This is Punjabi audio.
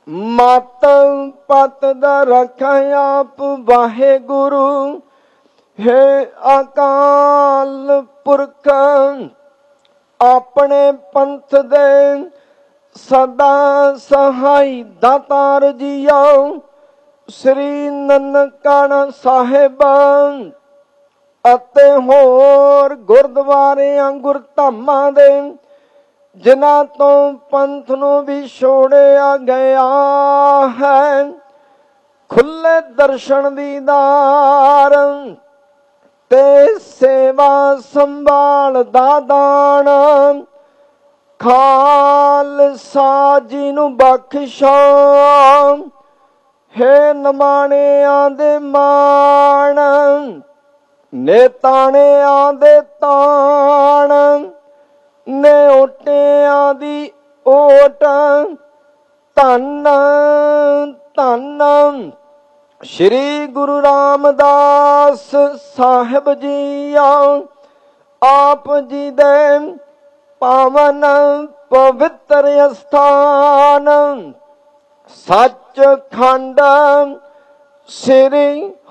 ਮਤ ਪਤ ਦਾ ਰੱਖਾ ਆਪ ਵਾਹਿਗੁਰੂ। ਹੈ ਅਕਾਲ ਪੁਰਖ ਆਪਣੇ ਪੰਥ ਦੇ ਸਦਾ ਸਹਾਈ ਦਾਤਾਰ ਜੀਓ। ਸ੍ਰੀ ਨਨਕਾਣਾ ਸਾਹਿਬ ਅਤੇ ਹੋਰ ਗੁਰਦੁਆਰਿਆਂ ਗੁਰਧਾਮਾਂ ਦੇ ਜਿਨ੍ਹਾਂ ਤੋਂ ਪੰਥ ਨੂੰ ਵਿਛੋੜਿਆ ਗਿਆ ਹੈ, ਖੁੱਲੇ ਦਰਸ਼ਨ ਦੀਦਾਰ ਤੇ ਸੇਵਾ ਸੰਭਾਲ ਦਾ ਦਾਨ ਖਾਲਸਾ ਜੀ ਨੂੰ ਬਖਸ਼ੋ। ਹੈ ਨਿਮਾਣਿਆਂ ਦੇ ਮਾਣ, ਨੇਤਾਣਿਆਂ ਦੇ ਤਾਣ, ਨਿਓਟਿਆਂ ਦੀ ਓਟ। ਧੰਨ ਧੰਨ ਸ਼੍ਰੀ ਗੁਰੂ ਰਾਮਦਾਸ ਸਾਹਿਬ ਜੀ ਆਪ ਜੀ ਦੇ ਪਾਵਨ ਪਵਿੱਤਰ ਅਸਥਾਨ ਸੱਚਖੰਡ ਸ੍ਰੀ